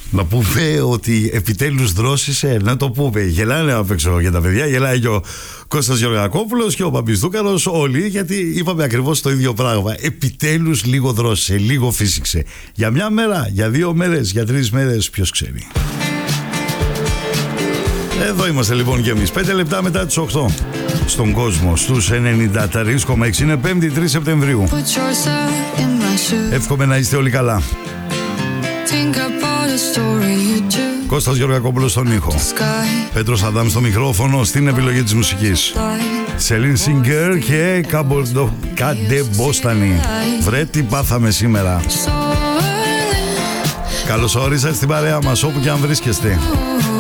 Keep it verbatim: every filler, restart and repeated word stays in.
Να πούμε ότι επιτέλους δρόσησε, να το πούμε. Γελάνε απ' έξω για τα παιδιά, γελάει και ο Κώστας Γεωργακόπουλος και ο Παπιστούκαρος, όλοι, γιατί είπαμε ακριβώς το ίδιο πράγμα. Επιτέλους λίγο δρόσησε, λίγο φύσηξε. Για μια μέρα, για δύο μέρες, για τρεις μέρες, ποιος ξέρει. Εδώ είμαστε λοιπόν και εμείς, πέντε λεπτά μετά τις οκτώ. Στον κόσμο, στους ενενήντα τρία κόμμα έξι. Είναι πέμπτη τρεις Σεπτεμβρίου. Εύχομαι να είστε όλοι καλά. Κώστας Γεωργακόπουλος στον ήχο, Πέτρος Αδάμ στο μικρόφωνο, στην επιλογή της μουσικής, Σελίν Σιγκέρ και Καντεμπόστανη. Βρε τι πάθαμε σήμερα. Καλώς όρισα στην παρέα μας όπου και αν βρίσκεστε.